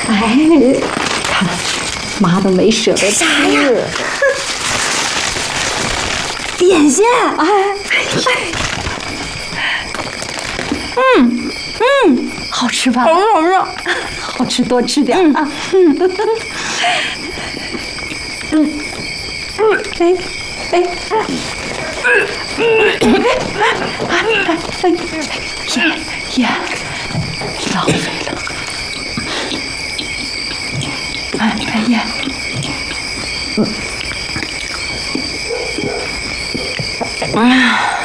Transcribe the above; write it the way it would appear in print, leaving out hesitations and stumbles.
哎，看，妈都没舍得吃。 啥呀？点心。 哎，好吃吧？ 好吃。 好吃，多吃点啊。呀，浪费了。哎呀， 哎呀。